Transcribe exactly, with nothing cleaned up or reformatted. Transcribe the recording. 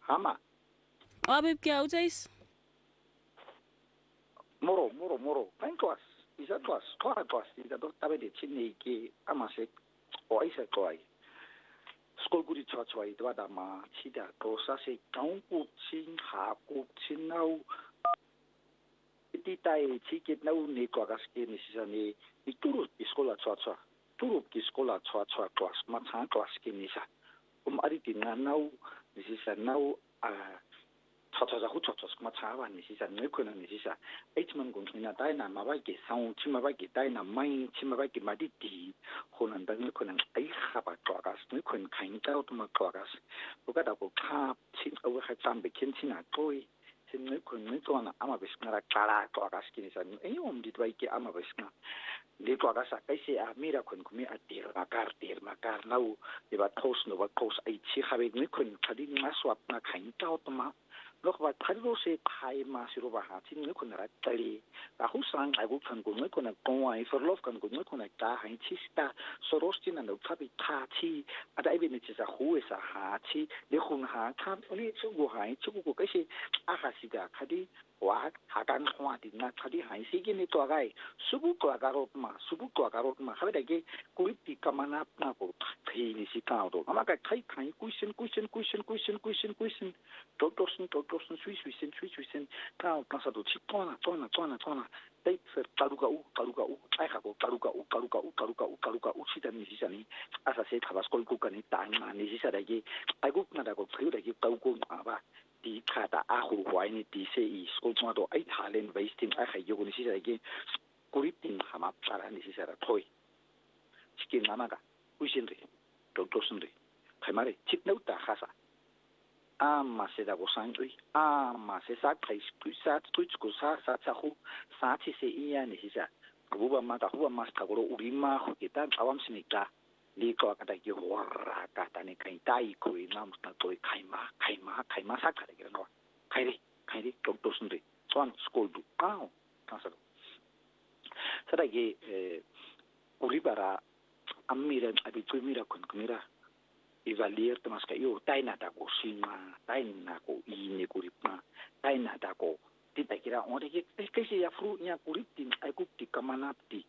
Hama. Abib kia utais? Moro, moro, moro. Pain kelas. Isa kelas. Kelas kelas. Isa tu tapi di sini ke amase. O isa kelas. Sekolah guru cuaca itu ada mah. Cida proses kau kucing, ha kucing nau. Titai cikit nau ni kelas ke ni sisa ni. Itu sekolah cuaca. Turut di sekolah cuaca kelas. Macam kelas ke ni sisa. Um ari di nau. Ni sisa nau. Ah. Cuaca aku cuaca semua cawan ni sisa. Ni kena ni sisa. Eijman gungkina dai na mawai ke saung. Cima mawai ke dai na main. Cima mawai ke madi di. Konan dan ni kena ai khaba kelas. Ni kena kain tau tu mak kelas. Bukan aku kap. Cing awak kacang bikin cina koi. Cing ni kena ni tuan ama besngara cara kelas kini sa. Eh om di tuai ke ama besngara. Di kelas sa kaisi ah mira kena kumi adir makar dir makar nau. Di bat kos no bat kos ai cih habis ni kena tadi ngaswat na kain tau tu mak. Lok bat tadi lo se pai masih lo bahas cing ni kena tadi. Aku sang aku kan kena kena kawai verlof kan kena kena dah hai cista soros cina no tapi taci ada ibu ni cisa hui sa haci dia kun ha kan ni cukup hai cukup kasi ahasiga kadi wah hakan hua di na kadi hai sigi ni tu agai subuh tu agarot ma subuh tu agarot ma kami lagi kulit di kamana na ko thei ni si kau tu maka kai kai kuisen kuisen kuisen kuisen kuisen kuisen doktorsen doktorsen sui sui sen sui sui sen kau kan satu cik tuana tuana tuana tuana dai fer taruga u taruga u ai ka ko taruga u taruga u taruga u taruga u si dan ni si sani asa se tabas kol ku kan ta na ni si sa dai ai ku na da ko priu dai tau ko ba di kata ahu wai ni di se i skol tuma do ai talent wasting ai ka yo ni si sa dai kuritin hama tsara ni si sa da thoi chikin mama ka kuisin re doktor sun re kai mare chik nau ta khasa ama se da go sangui ama se sa kai sa twitch ko sa sa sa hu sa chi se iya ni sisa kuba ma ta kuba mas ta go urima ho kita awam sinika li ko ka ta ki horra ka ta ni kai tai ko i nam ta to kai ma kai ma kai ma sa ka de no kai ri kai ri to to sun ri son school du pao ka sa sa da ge uribara amira abi tu mira kon mira evaluer temas ka yo taina ta ko sima taina ko ini kuripma taina ta ko tita kira onde ke ke se ya fru nya kuritin ai ku ti kamanapti